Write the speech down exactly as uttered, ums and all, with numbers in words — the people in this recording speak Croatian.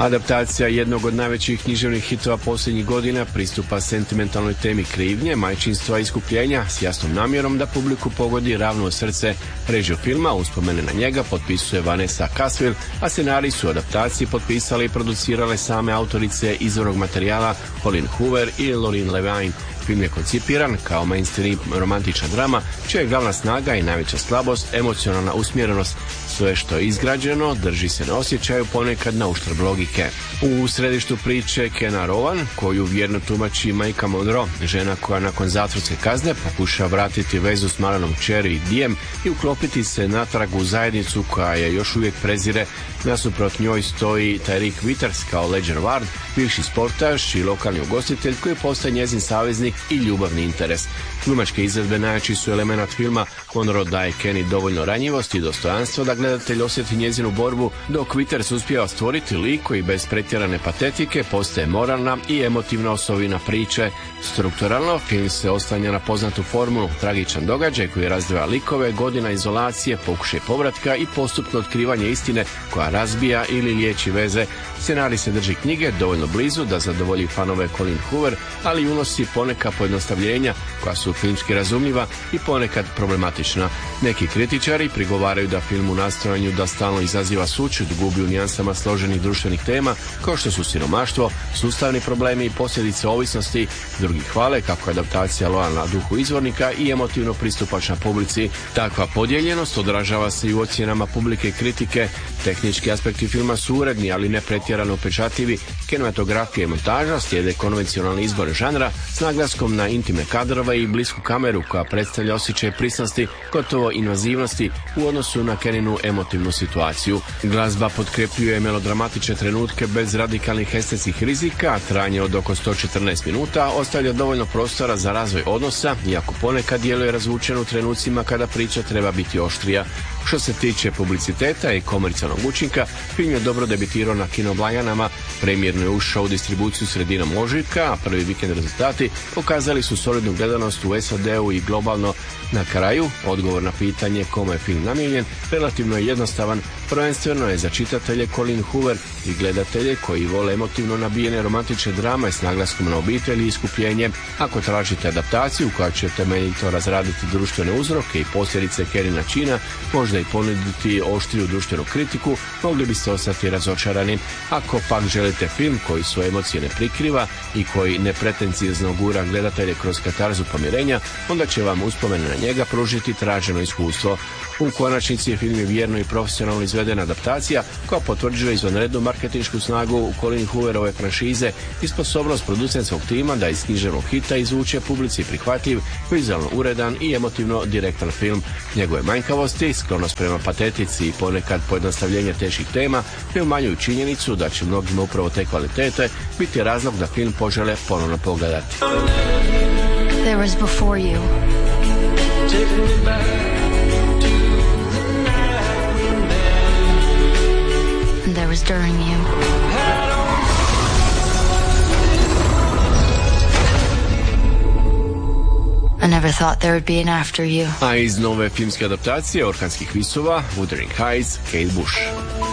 Adaptacija jednog od najvećih književnih hitova posljednjih godina pristupa sentimentalnoj temi krivnje, majčinstva i iskupljenja s jasnom namjerom da publiku pogodi ravno u srce. Režiju filma, uspomene na njega, potpisuje Vanessa Caswell, a scenarij su adaptaciji potpisale i producirale same autorice izvornog materijala Colleen Hoover i Lauren Levine. Film je koncipiran kao mainstream romantična drama, čija je glavna snaga i najveća slabost emocionalna usmjerenost. Sve što je izgrađeno drži se na osjećaju, ponekad na uštrb logike. U središtu priče Kena Rowan, koju vjerno tumači Maika Monroe, žena koja nakon zatvorske kazne pokuša vratiti vezu s malenom kćeri Diem i uklopiti se natrag u zajednicu koja je još uvijek prezire. Nasuprot njoj stoji Tyreek Withers kao Ledger Ward, bivši sportaš i lokalni ugostitelj koji postaje njezin saveznik i ljubavni interes. Glumačke izvedbe najjači su element filma. Monroe daje Kenny dovoljno ranjivosti i dostojanstva da gledatelj osjeti njezinu borbu, dok Withers uspijeva stvoriti lik koji bez pretjerane patetike postaje moralna i emotivna osovina priče. Strukturalno, film se oslanja na poznatu formulu, tragičan događaj koji razdvaja likove, godina izolacije, pokušaj povratka i postupno otkrivanje istine koja razbija ili liječi veze. Scenarij se drži knjige dovoljno blizu da zadovolji fanove Colleen Hoover, ali unosi poneka pojednostavljenja koja su filmski razumljiva i ponekad problematična. Neki kritičari prigovaraju da film u nastojanju da stalno izaziva sućut gubi u nijansama složenih društvenih tema kao što su siromaštvo, sustavni problemi i posljedice ovisnosti. Drugi hvale kako je adaptacija lojalna duhu izvornika i emotivno pristupačna publici. Takva podijeljenost odražava se i u ocjenama publike i kritike. Tehnički aspekti filma su uredni, ali ne pretjerano upečatljivi. Kinematografija i montaža slijede konvencionalni izbor žanra s naglaskom na intime kadrova i blisku kameru koja predstavlja osjećaj prisnosti, gotovo invazivnosti u odnosu na Keninu emotivnu situaciju. Glazba potkrepljuje melodramatične trenutke bez radikalnih estetskih rizika, a trajanje od oko sto četrnaest minuta ostavlja dovoljno prostora za razvoj odnosa, iako ponekad djeluje razvučen u trenucima kada priča treba biti oštrija. Što se tiče publiciteta i komercijalnog učinka, film je dobro debitirao na kinoblagdanama, premijerno je ušao u distribuciju sredinom ožujka, a prvi vikend rezultati pokazali su solidnu gledanost u S A D-u i globalno. Na kraju, odgovor na pitanje kome je film namijenjen relativno je jednostavan, prvenstveno je za čitatelje Colleen Hoover i gledatelje koji vole emotivno nabijene romantične drame s naglaskom na obitelj i iskupljenje. Ako tražite adaptaciju koja će temeljito razraditi društvene uzroke i posljedice Kenina čina, možda i ponuditi oštriju društvenu kritiku, mogli biste ostati razočarani. Ako pak želite film koji svoje emocije ne prikriva i koji nepretencijozno gura gledatelje kroz katarzu pomirenja, onda će vam uspomene na njega pružiti traženo iskustvo. U konačnici film je vjerno i profesionalno izvedena adaptacija koja potvrđuje izvanrednu marketinšku snagu Colleen Hooverove franšize i sposobnost producentskog tima da iz književnog hita izvuče publici prihvatljiv, vizualno uredan i emotivno direktan film. Njegove manjkavosti, sklonost prema patetici i ponekad pojednostavljenje teških tema ne umanjuju činjenicu da će mnogima upravo te kvalitete biti razlog da film požele ponovno pogledati. There was before you. And there was during you. I never thought there would be an after you. A iz nove filmske adaptacije Orkanskih visova, Wuthering Heights, Kate Bush.